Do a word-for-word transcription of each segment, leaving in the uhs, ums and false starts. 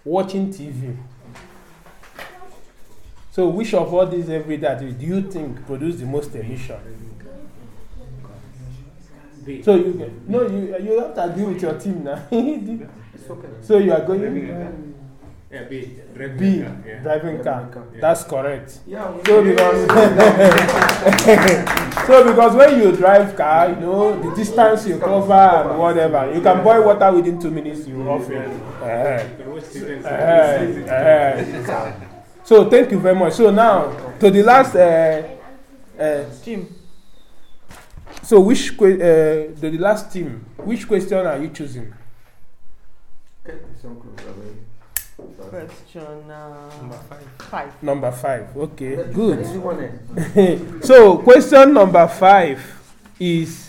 watching T V. So which of all these everyday activities do you think produce the most emission? B. So you get, no, you you have to agree with your team now. It's okay. So you are going Yeah, B. Driving B, car. Yeah. driving car. Yeah. That's correct. Yeah. So because so because when you drive car, you know the distance you cover and whatever, you can boil water within two minutes. You off it. Uh-huh. Uh-huh. Uh-huh. So thank you very much. So now to the last uh, uh, Team. so which que- uh, to the last team, which question are you choosing? Question uh, Number five. five. Number five. Okay, good. Easy one, eh? So question number five is,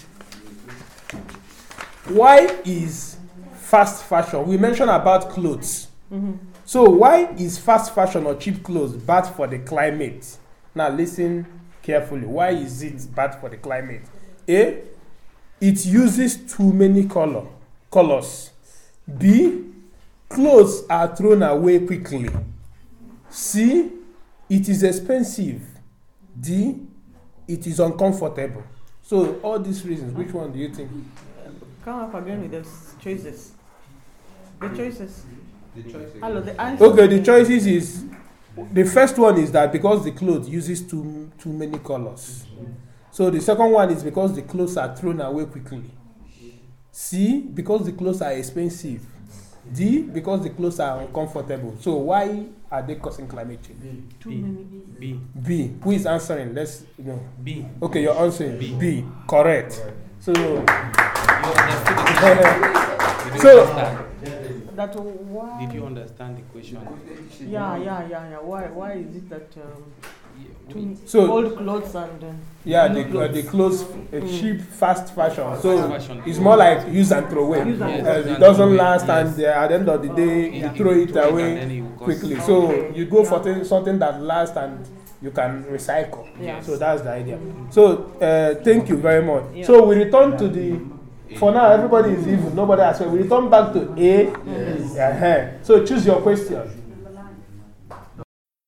why is fast fashion? We mentioned about clothes. Mm-hmm. So why is fast fashion or cheap clothes bad for the climate? Now listen carefully. Why is it bad for the climate? A, it uses too many color, colors. B, clothes are thrown away quickly. C, it is expensive. D, it is uncomfortable. So all these reasons, which one do you think? Come up again with the choices. The choices. The choice. Hello, the answer. Okay, the choices is, the first one is that because the clothes uses too too many colors. So the second one is because the clothes are thrown away quickly. C, because the clothes are expensive. D, because the clothes are uncomfortable. So why are they causing climate change? Too B. many. B. B, who is answering? Let's you know. B. Okay, you're answering B. B. Correct. So You understood the question? Did you So- understand? That why? Did you understand the question? Yeah, yeah, yeah, yeah. Why? Why is it that um, too So- old clothes and uh, yeah, new the uh, the clothes uh, cheap fast fashion. So Fast fashion. it's more like use and throw away. Use and Yes, throw Uh, use it and doesn't throw away, last, yes. and uh, at the end of the day, Oh, you yeah. throw it throw it and away then you cause- quickly. So Okay. you go Yeah. for th- something that lasts and you can recycle. Yes. So that's the idea. So uh, thank you very much. Yeah. So we return to the. For now, everybody is even. Nobody has. We return back to A. Yes. Uh-huh. So choose your question.